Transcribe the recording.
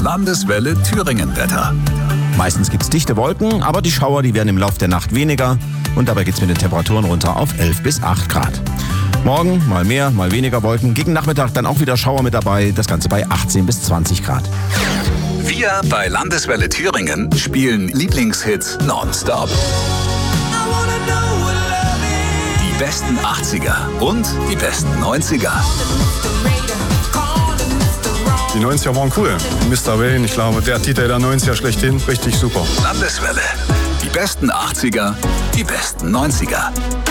Landeswelle Thüringen-Wetter. Meistens gibt es dichte Wolken, aber die Schauer, die werden im Laufe der Nacht weniger. Und dabei geht es mit den Temperaturen runter auf 11 bis 8 Grad. Morgen mal mehr, mal weniger Wolken. Gegen Nachmittag dann auch wieder Schauer mit dabei. Das Ganze bei 18 bis 20 Grad. Wir bei Landeswelle Thüringen spielen Lieblingshits nonstop. Die besten 80er und die besten 90er. Die 90er waren cool. Mr. Wayne, ich glaube, der Titel der 90er schlechthin, richtig super. Landeswelle. Die besten 80er, die besten 90er.